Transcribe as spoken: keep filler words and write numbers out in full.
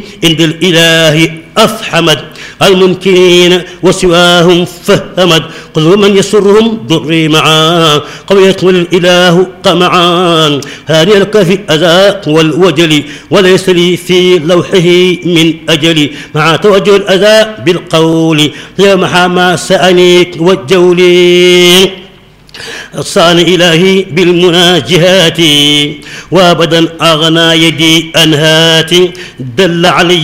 عند الإله أفحمد المنكرين وسواهم فهمد قل من يسرهم ضري معا قوية الإله قمعان هاني لك في الأذى والوجل وليس لي في لوحه من أجل مع توجه الأذى بالقول يا محا سأني والجولي صان إلهي بالمناجهات وابدا أغنى يدي أنهات دل علي